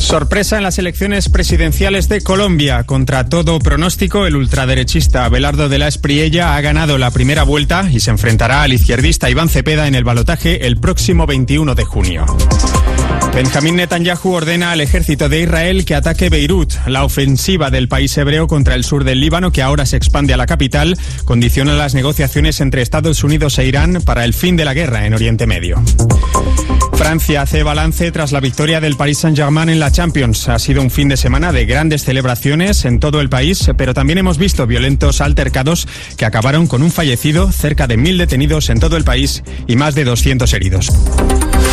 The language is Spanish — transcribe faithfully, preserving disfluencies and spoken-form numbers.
Sorpresa en las elecciones presidenciales de Colombia. Contra todo pronóstico, el ultraderechista Abelardo de la Espriella ha ganado la primera vuelta y se enfrentará al izquierdista Iván Cepeda en el balotaje el próximo veintiuno de junio. Benjamín Netanyahu ordena al ejército de Israel que ataque Beirut. La ofensiva del país hebreo contra el sur del Líbano, que ahora se expande a la capital, condiciona las negociaciones entre Estados Unidos e Irán para el fin de la guerra en Oriente Medio. Francia hace balance tras la victoria del Paris Saint-Germain en la Champions. Ha sido un fin de semana de grandes celebraciones en todo el país, pero también hemos visto violentos altercados que acabaron con un fallecido, cerca de mil detenidos en todo el país y más de doscientos heridos.